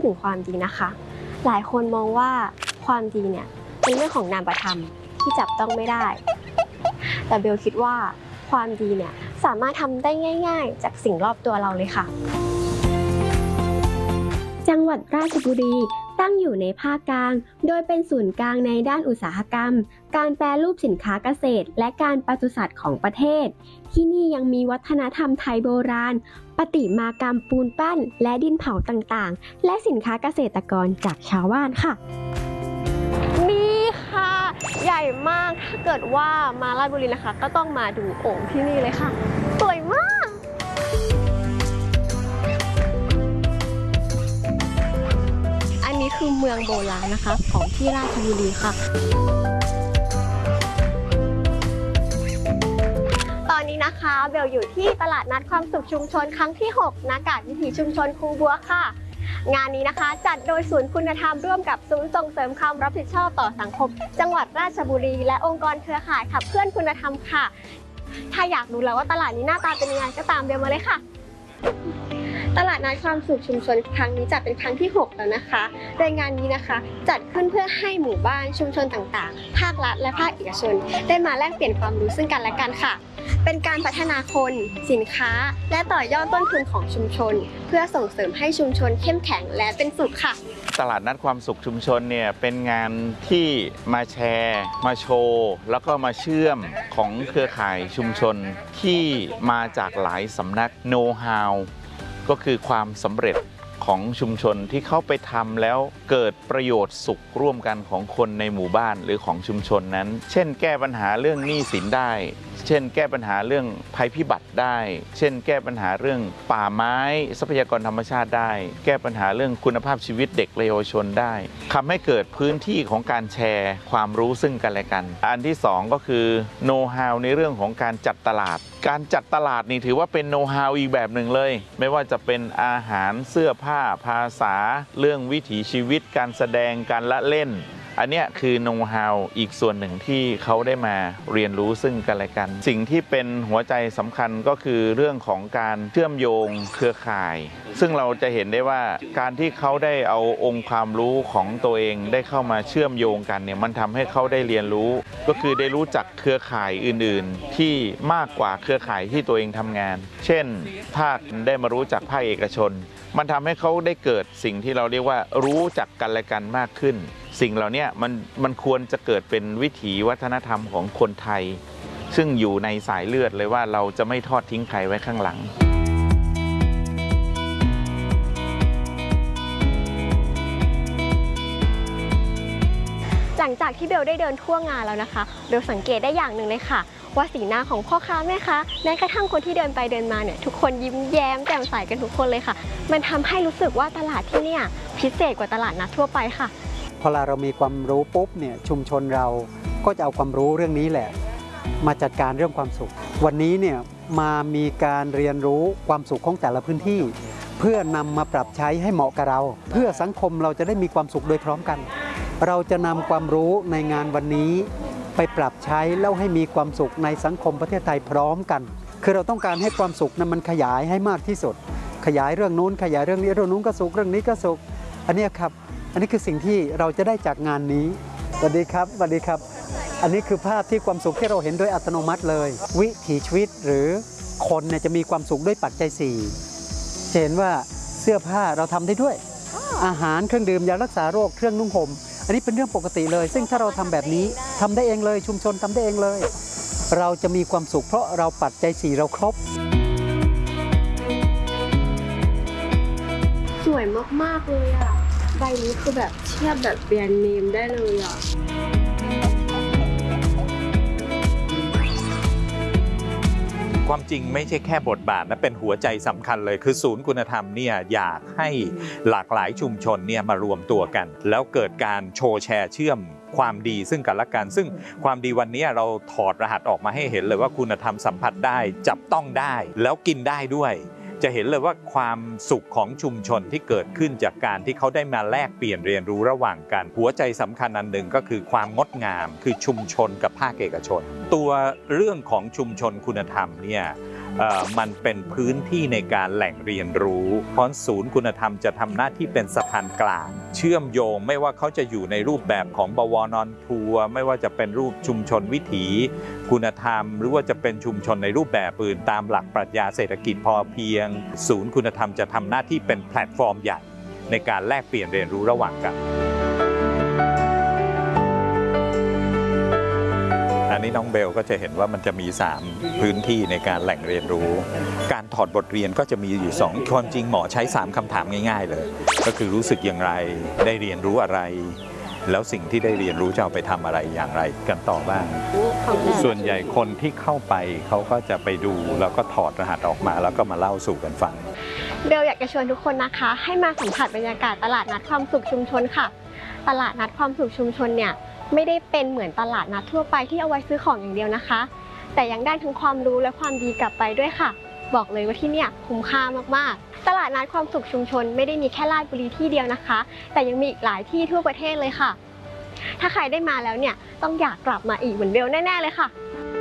ถึงความดีนะคะหลายคนมองว่าความดีเนี่ยเป็นเรื่องของนามธรรมที่จับต้องไม่ได้แต่เบลคิดว่าความดีเนี่ยสามารถทำได้ง่ายๆจากสิ่งรอบตัวเราเลยค่ะจังหวัดราชบุรีตั้งอยู่ในภาคกลางโดยเป็นศูนย์กลางในด้านอุตสาหกรรมการแปรรูปสินค้าเกษตรและการปศุสัตว์ของประเทศที่นี่ยังมีวัฒนธรรมไทยโบราณประติมากรรมปูนปั้นและดินเผาต่างๆและสินค้าเกษตรกรจากชาวบ้านค่ะนี่ค่ะใหญ่มากถ้าเกิดว่ามาราชบุรีนะคะก็ต้องมาดูโอ่งที่นี่เลยค่ะสวยมากอันนี้คือเมืองโบราณนะคะของที่ราชบุรีค่ะตอนนี้นะคะเบลอยู่ที่ตลาดนัดความสุขชุมชนครั้งที่6ณกาดวิถีชุมชนคูบัวค่ะงานนี้นะคะจัดโดยศูนย์คุณธรรมร่วมกับศูนย์ส่งเสริมความรับผิดชอบต่อสังคมจังหวัดราชบุรีและองค์กรเครือข่ายขับเคลื่อนคุณธรรมค่ะถ้าอยากรู้แล้วว่าตลาดนี้หน้าตาเป็นยังไงก็ตามเบลมาเลยค่ะตลาดนัดความสุขชุมชนครั้งนี้จัดเป็นครั้งที่6แล้วนะคะโดยงานนี้นะคะจัดขึ้นเพื่อให้หมู่บ้านชุมชนต่างๆภาครัฐและภาคเอกชนได้มาแลกเปลี่ยนความรู้ซึ่งกันและกันค่ะเป็นการพัฒนาคนสินค้าและต่อยอดต้นทุนของชุมชนเพื่อส่งเสริมให้ชุมชนเข้มแข็งและเป็นสุขค่ะตลาดนัดความสุขชุมชนเนี่ยเป็นงานที่มาแชร์มาโชว์แล้วก็มาเชื่อมของเครือข่ายชุมชนที่มาจากหลายสำนักโน้ตฮาวก็คือความสำเร็จของชุมชนที่เขาไปทำแล้วเกิดประโยชน์สุขร่วมกันของคนในหมู่บ้านหรือของชุมชนนั้นเช่นแก้ปัญหาเรื่องหนี้สินได้เช่นแก้ปัญหาเรื่องภัยพิบัติได้เช่นแก้ปัญหาเรื่องป่าไม้ทรัพยากรธรรมชาติได้แก้ปัญหาเรื่องคุณภาพชีวิตเด็กเยาวชนได้ทำให้เกิดพื้นที่ของการแชร์ความรู้ซึ่งกันและกันอันที่2ก็คือโน้ตฮาวในเรื่องของการจัดตลาดการจัดตลาดนี่ถือว่าเป็นโน้ตฮาวอีกแบบหนึ่งเลยไม่ว่าจะเป็นอาหารเสื้อผ้าภาษาเรื่องวิถีชีวิตการแสดงการละเล่นอันนี้คือโน้ตฮาวอีกส่วนหนึ่งที่เขาได้มาเรียนรู้ซึ่งกันและกันสิ่งที่เป็นหัวใจสำคัญก็คือเรื่องของการเชื่อมโยงเครือข่ายซึ่งเราจะเห็นได้ว่าการที่เขาได้เอาองค์ความรู้ของตัวเองได้เข้ามาเชื่อมโยงกันเนี่ยมันทำให้เขาได้เรียนรู้ก็คือได้รู้จักเครือข่ายอื่นๆที่มากกว่าเครือข่ายที่ตัวเองทำงานเช่นภาคได้มารู้จักภาคเอกชนมันทำให้เขาได้เกิดสิ่งที่เราเรียกว่ารู้จักกันและกันมากขึ้นสิ่งเหล่านี้มันควรจะเกิดเป็นวิถีวัฒนธรรมของคนไทยซึ่งอยู่ในสายเลือดเลยว่าเราจะไม่ทอดทิ้งใครไว้ข้างหลังหลังจากที่เบลได้เดินทั่วงานแล้วนะคะเบลสังเกตได้อย่างหนึ่งเลยค่ะว่าสีหน้าของพ่อค้าแม่ค้าแม้กระทั่งคนที่เดินไปเดินมาเนี่ยทุกคนยิ้มแย้มแจ่มใสกันทุกคนเลยค่ะมันทำให้รู้สึกว่าตลาดที่เนี่ยพิเศษกว่าตลาดนัดทั่วไปค่ะพอเรามีความรู้ปุ๊บเนี่ยชุมชนเราก็จะเอาความรู้เรื่องนี้แหละมาจัดการเรื่องความสุขวันนี้เนี่ยมามีการเรียนรู้ความสุขของแต่ละพื้นที่เพื่อนำมาปรับใช้ให้เหมาะกับเราเพื่อสังคมเราจะได้มีความสุขโดยพร้อมกันเราจะนำความรู้ในงานวันนี้ไปปรับใช้แล้วให้มีความสุขในสังคมประเทศไทยพร้อมกันคือเราต้องการให้ความสุขนั้นมันขยายให้มากที่สุดขยายเรื่องนู้นขยายเรื่องนี้เรื่องนู้นก็สุขเรื่องนี้ก็สุขอันนี้ครับอันนี้คือสิ่งที่เราจะได้จากงานนี้สวัสดีครับสวัสดีครับอันนี้คือภาพที่ความสุขที่เราเห็นโดยอัตโนมัติเลยวิถีชีวิตหรือคนเนี่ยจะมีความสุขด้วยปัจจัย4จะเห็นว่าเสื้อผ้าเราทำได้ด้วยอาหารเครื่องดื่มยารักษาโรคเครื่องนุ่งห่มอันนี้เป็นเรื่องปกติเลยซึ่งถ้าเราทำแบบนี้ทำได้เองเลยชุมชนทำได้เองเลยเราจะมีความสุขเพราะเราปัจจัย4เราครบสวยมากๆเลยอ่ะใบนี้คือแบบเทียบแบบแบรนด์เนมได้เลยอ่ะความจริงไม่ใช่แค่บทบาทนะเป็นหัวใจสำคัญเลยคือศูนย์คุณธรรมเนี่ยอยากให้หลากหลายชุมชนเนี่ยมารวมตัวกันแล้วเกิดการโชว์แชร์เชื่อมความดีซึ่งกันและกันซึ่งความดีวันนี้เราถอดรหัสออกมาให้เห็นเลยว่าคุณธรรมสัมผัสได้จับต้องได้แล้วกินได้ด้วยจะเห็นเลยว่าความสุขของชุมชนที่เกิดขึ้นจากการที่เขาได้มาแลกเปลี่ยนเรียนรู้ระหว่างกันหัวใจสำคัญอันหนึ่งก็คือความงดงามคือชุมชนกับภาคเอกชนตัวเรื่องของชุมชนคุณธรรมเนี่ยมันเป็นพื้นที่ในการแหล่งเรียนรู้เพราะศูนย์คุณธรรมจะทำหน้าที่เป็นสะพานกลางเชื่อมโยงไม่ว่าเขาจะอยู่ในรูปแบบของบวรนอนทัวร์ไม่ว่าจะเป็นรูปชุมชนวิถีคุณธรรมหรือว่าจะเป็นชุมชนในรูปแบบอื่นตามหลักปรัชญาเศรษฐกิจพอเพียงศูนย์คุณธรรมจะทำหน้าที่เป็นแพลตฟอร์มใหญ่ในการแลกเปลี่ยนเรียนรู้ระหว่างกันอันนี้น้องเบลก็จะเห็นว่ามันจะมี 3 พื้นที่ในการแหล่งเรียนรู้การถอดบทเรียนก็จะมีอยู่2ความจริงหมอใช้3คำถามง่ายๆเลยก็คือรู้สึกอย่างไรได้เรียนรู้อะไรแล้วสิ่งที่ได้เรียนรู้จะเอาไปทำอะไรอย่างไรกันต่อบ้างส่วนใหญ่คนที่เข้าไปเขาก็จะไปดูแล้วก็ถอดรหัสออกมาแล้วก็มาเล่าสู่กันฟังเบลอยากจะชวนทุกคนนะคะให้มาสัมผัสบรรยากาศตลาดนัดความสุขชุมชนค่ะตลาดนัดความสุขชุมชนเนี่ยไม่ได้เป็นเหมือนตลาดนัดทั่วไปที่เอาไว้ซื้อของอย่างเดียวนะคะแต่ยังได้ทั้งความรู้และความดีกลับไปด้วยค่ะบอกเลยว่าที่เนี่ยคุ้มค่ามากๆตลาดนัดความสุขชุมชนไม่ได้มีแค่ราชบุรีที่เดียวนะคะแต่ยังมีอีกหลายที่ทั่วประเทศเลยค่ะถ้าใครได้มาแล้วเนี่ยต้องอยากกลับมาอีกเหมือนเบลแน่ๆเลยค่ะ